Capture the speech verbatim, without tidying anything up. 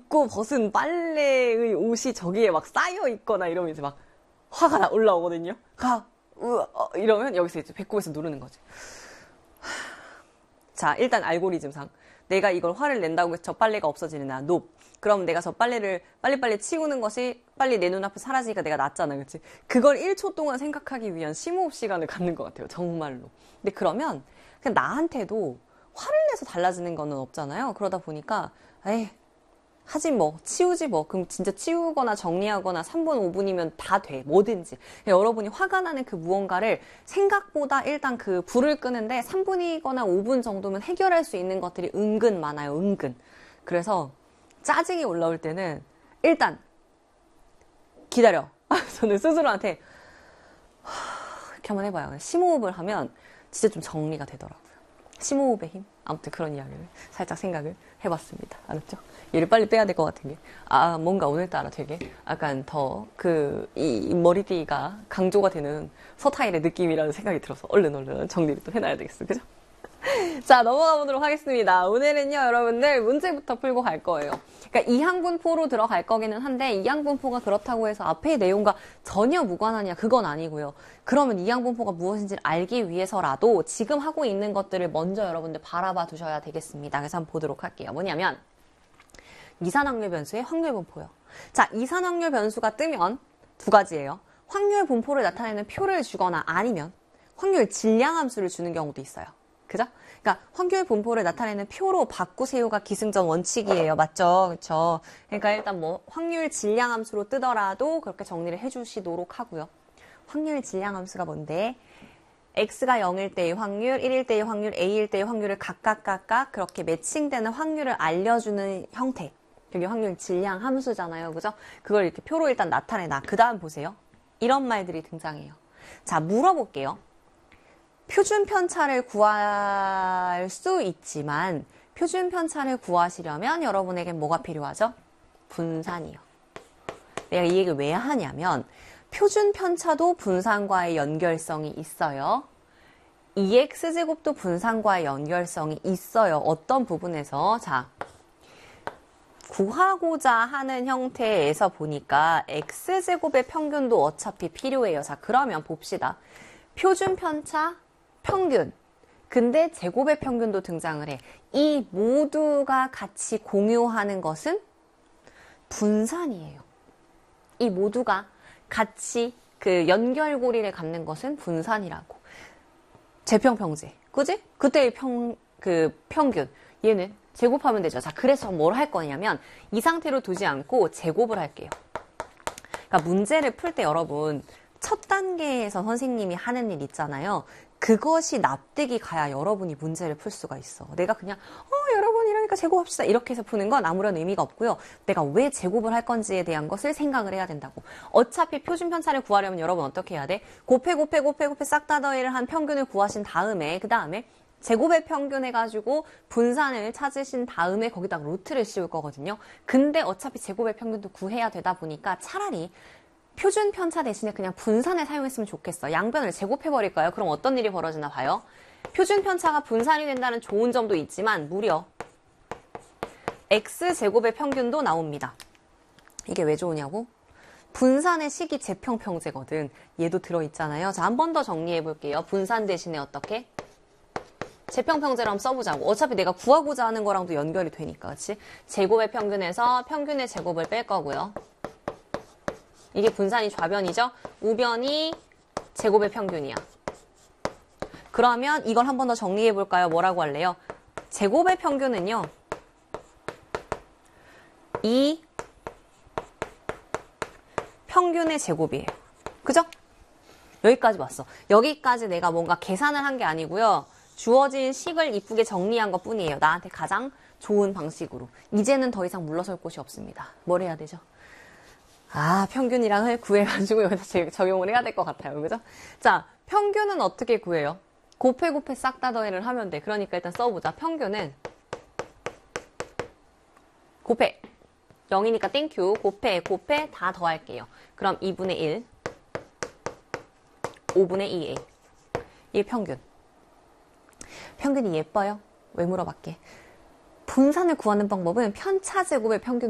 입고 벗은 빨래의 옷이 저기에 막 쌓여 있거나 이러면 이제 막 화가 나 올라오거든요. 가, 으, 어, 이러면 여기서 이제 배꼽에서 누르는 거지. 자, 일단 알고리즘상 내가 이걸 화를 낸다고 해서 저 빨래가 없어지느냐? 높. 그럼 내가 저 빨래를 빨리빨리 치우는 것이 빨리 내 눈앞에 사라지니까 내가 낫잖아, 그치? 그걸 일 초 동안 생각하기 위한 심호흡 시간을 갖는 것 같아요, 정말로. 근데 그러면 그냥 나한테도 화를 내서 달라지는 거는 없잖아요. 그러다 보니까 에이, 하지 뭐, 치우지 뭐. 그럼 진짜 치우거나 정리하거나 삼 분, 오 분이면 다 돼. 뭐든지. 여러분이 화가 나는 그 무언가를 생각보다 일단 그 불을 끄는데 삼 분이거나 오 분 정도면 해결할 수 있는 것들이 은근 많아요, 은근. 그래서 짜증이 올라올 때는 일단 기다려. 저는 스스로한테 이렇게 한번 해봐요. 심호흡을 하면 진짜 좀 정리가 되더라고요. 심호흡의 힘? 아무튼 그런 이야기를 살짝 생각을 해봤습니다. 알았죠? 얘를 빨리 빼야 될 것 같은 게, 아, 뭔가 오늘따라 되게 약간 더 그, 이 머리띠가 강조가 되는 서타일의 느낌이라는 생각이 들어서 얼른 얼른 정리를 또 해놔야 되겠어. 그죠? 자, 넘어가 보도록 하겠습니다. 오늘은요, 여러분들 문제부터 풀고 갈 거예요. 그러니까 이항분포로 들어갈 거기는 한데 이항분포가 그렇다고 해서 앞의 내용과 전혀 무관하냐, 그건 아니고요. 그러면 이항분포가 무엇인지를 알기 위해서라도 지금 하고 있는 것들을 먼저 여러분들 바라봐 두셔야 되겠습니다. 그래서 한번 보도록 할게요. 뭐냐면 이산확률 변수의 확률 분포요. 자, 이산확률 변수가 뜨면 두 가지예요. 확률 분포를 나타내는 표를 주거나 아니면 확률 질량 함수를 주는 경우도 있어요. 그죠? 그러니까 확률 분포를 나타내는 표로 바꾸세요가 기승전 원칙이에요. 맞죠? 그렇죠? 그러니까 일단 뭐 확률 질량 함수로 뜨더라도 그렇게 정리를 해주시도록 하고요. 확률 질량 함수가 뭔데? x가 영일 때의 확률, 일일 때의 확률, a일 때의 확률을 각각 각각 그렇게 매칭되는 확률을 알려주는 형태. 여기 확률 질량 함수잖아요. 그죠? 그걸 이렇게 표로 일단 나타내놔. 그 다음 보세요. 이런 말들이 등장해요. 자, 물어볼게요. 표준 편차를 구할 수 있지만 표준 편차를 구하시려면 여러분에게 뭐가 필요하죠? 분산이요. 내가 이 얘기를 왜 하냐면 표준 편차도 분산과의 연결성이 있어요. 이 엑스 제곱도 분산과의 연결성이 있어요. 어떤 부분에서? 자, 구하고자 하는 형태에서 보니까 엑스 제곱의 평균도 어차피 필요해요. 자, 그러면 봅시다. 표준 편차, 평균. 근데 제곱의 평균도 등장을 해. 이 모두가 같이 공유하는 것은 분산이에요. 이 모두가 같이 그 연결고리를 갖는 것은 분산이라고. 재평평제. 그지? 그때의 평, 그 평균. 얘는 제곱하면 되죠. 자, 그래서 뭘 할 거냐면 이 상태로 두지 않고 제곱을 할게요. 그러니까 문제를 풀 때 여러분 첫 단계에서 선생님이 하는 일 있잖아요. 그것이 납득이 가야 여러분이 문제를 풀 수가 있어. 내가 그냥 어 여러분 이러니까 제곱합시다 이렇게 해서 푸는 건 아무런 의미가 없고요. 내가 왜 제곱을 할 건지에 대한 것을 생각을 해야 된다고. 어차피 표준 편차를 구하려면 여러분 어떻게 해야 돼? 곱해 곱해 곱해 곱해 싹 다 더해를 한 평균을 구하신 다음에 그 다음에 제곱의 평균 해가지고 분산을 찾으신 다음에 거기다가 루트를 씌울 거거든요. 근데 어차피 제곱의 평균도 구해야 되다 보니까 차라리 표준 편차 대신에 그냥 분산을 사용했으면 좋겠어. 양변을 제곱해버릴까요? 그럼 어떤 일이 벌어지나 봐요. 표준 편차가 분산이 된다는 좋은 점도 있지만 무려 x제곱의 평균도 나옵니다. 이게 왜 좋으냐고? 분산의 식이 재평평제거든. 얘도 들어있잖아요. 자, 한 번 더 정리해볼게요. 분산 대신에 어떻게? 재평평제로 한번 써보자고. 어차피 내가 구하고자 하는 거랑도 연결이 되니까. 그치? 제곱의 평균에서 평균의 제곱을 뺄 거고요. 이게 분산이 좌변이죠? 우변이 제곱의 평균이야. 그러면 이걸 한 번 더 정리해 볼까요? 뭐라고 할래요? 제곱의 평균은요. 이 평균의 제곱이에요. 그죠? 여기까지 왔어. 여기까지 내가 뭔가 계산을 한 게 아니고요. 주어진 식을 이쁘게 정리한 것 뿐이에요. 나한테 가장 좋은 방식으로. 이제는 더 이상 물러설 곳이 없습니다. 뭘 해야 되죠? 아, 평균이랑을 구해가지고 여기서 적용을 해야 될 것 같아요. 그죠? 자, 평균은 어떻게 구해요? 곱해 곱해 싹 다 더해를 하면 돼. 그러니까 일단 써보자. 평균은 곱해. 영이니까 땡큐. 곱해 곱해 다 더할게요. 그럼 이분의 일, 오분의 이 에이. 이게 평균. 평균이 예뻐요? 왜 물어봤게? 분산을 구하는 방법은 편차 제곱의 평균